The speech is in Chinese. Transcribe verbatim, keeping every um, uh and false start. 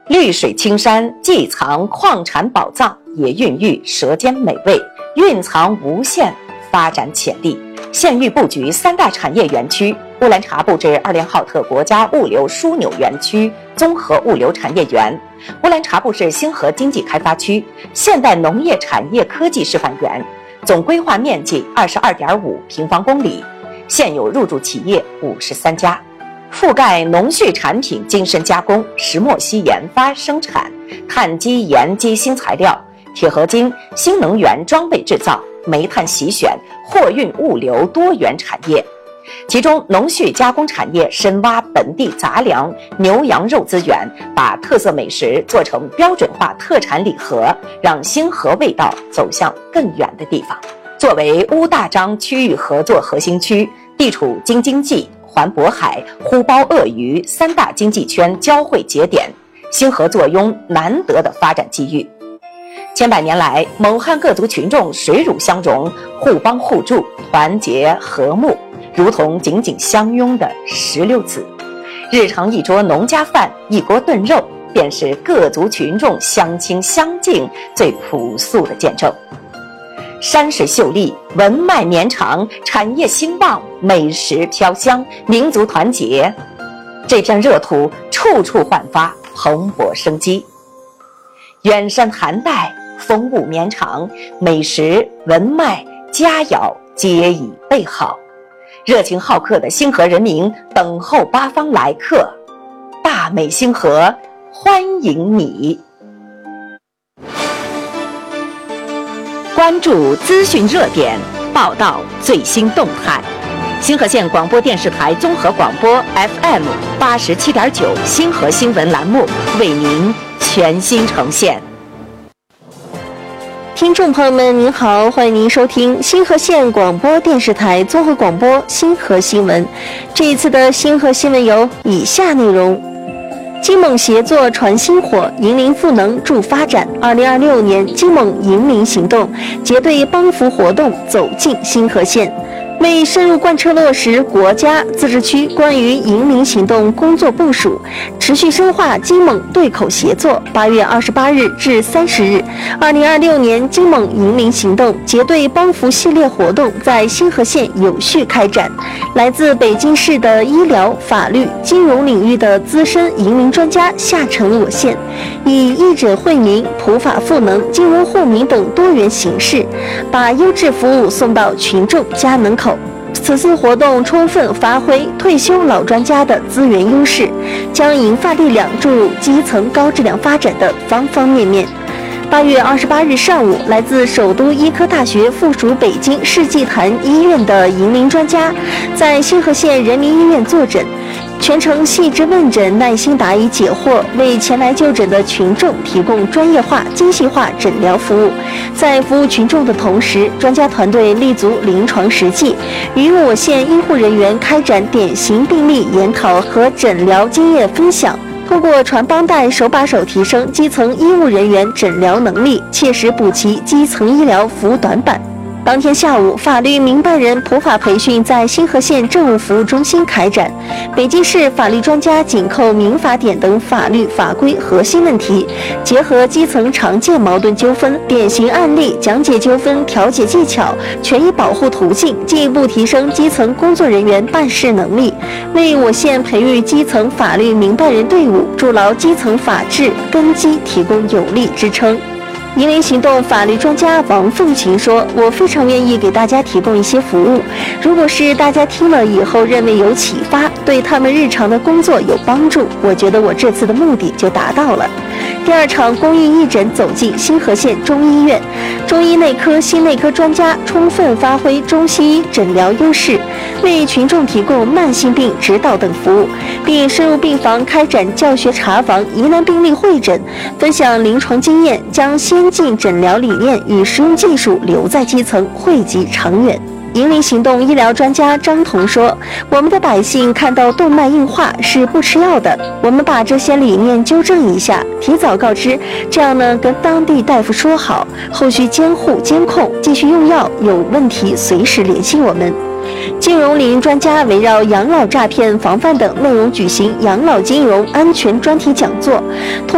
绿水青山既藏矿产宝藏，也孕育舌尖美味，蕴藏无限发展潜力。县域布局三大产业园区，乌兰察布至二连浩特国家物流枢纽园区综合物流产业园，乌兰察布市星河经济开发区现代农业产业科技示范园，总规划面积二十二点五平方公里，现有入驻企业五十三家，覆盖农畜产品精深加工、石墨烯研发生产、碳基盐基新材料、铁合金、新能源装备制造、煤炭洗选、货运物流多元产业。其中农畜加工产业深挖本地杂粮、牛羊肉资源，把特色美食做成标准化特产礼盒，让星河味道走向更远的地方。作为乌大章区域合作核心区，地处京津冀、环渤海、呼包鄂渝三大经济圈交汇节点，星河坐拥难得的发展机遇。千百年来，蒙汉各族群众水乳相融，互帮互助，团结和睦，如同紧紧相拥的石榴籽。日常一桌农家饭，一锅炖肉，便是各族群众相亲相敬最朴素的见证。山水秀丽，文脉绵长，产业兴旺，美食飘香，民族团结，这片热土处处焕发蓬勃生机。远山寒带，风物绵长，美食文脉佳肴皆已备好，热情好客的星河人民等候八方来客，大美星河欢迎你。关注资讯热点，报道最新动态。星河县广播电视台综合广播 F M 八十七点九星河新闻栏目为您全新呈现。 听众朋友们您好，欢迎您收听星河县广播电视台综合广播星河新闻。这一次的星河新闻有以下内容：金猛协作传薪火，银陵赋能助发展。二零二六年金猛银陵行动结对帮扶活动走进星河县。为深入贯彻落实国家自治区关于银陵行动工作部署，持续深化金猛对口协作，八月二十八日至三十日，二零二六年金猛银陵行动结对帮扶系列活动在星河县有序开展。来自北京市的医疗、法律、金融领域的资深银陵专家下沉我县，以义诊惠民、普法赋能、金融护民等多元形式，把优质服务送到群众家门口。此次活动充分发挥退休老专家的资源优势，将银发力量注入基层高质量发展的方方面面。八月二十八日上午，来自首都医科大学附属北京世纪坛医院的银陵专家在星河县人民医院坐诊，全程细致问诊，耐心答疑解惑，为前来就诊的群众提供专业化、精细化诊疗服务。在服务群众的同时，专家团队立足临床实际，与我县医护人员开展典型病例研讨和诊疗经验分享。通过传帮带，手把手提升基层医务人员诊疗能力，切实补齐基层医疗服务短板。当天下午，法律民办人普法培训在星河县政务服务中心开展，北京市法律专家紧扣民法典等法律法规核心问题，结合基层常见矛盾纠纷、典型案例，讲解纠纷调解技巧、权益保护途径，进一步提升基层工作人员办事能力，为我县培育基层法律民办人队伍、筑牢基层法治根基提供有力支撑。银陵行动法律专家王凤琴说：“我非常愿意给大家提供一些服务，如果是大家听了以后认为有启发，对他们日常的工作有帮助，我觉得我这次的目的就达到了。”第二场公益义诊走进星河县中医院，中医内科、心内科专家充分发挥中西医诊疗优势，为群众提供慢性病指导等服务，并深入病房开展教学查房、疑难病例会诊，分享临床经验，将先进诊疗理念与实用技术留在基层，惠及长远。银陵行动医疗专家张彤说：“我们的百姓看到动脉硬化是不吃药的，我们把这些理念纠正一下，提早告知，这样呢跟当地大夫说好，后续监护监控，继续用药，有问题随时联系我们。”金融领域专家围绕养老诈骗防范等内容举行养老金融安全专题讲座。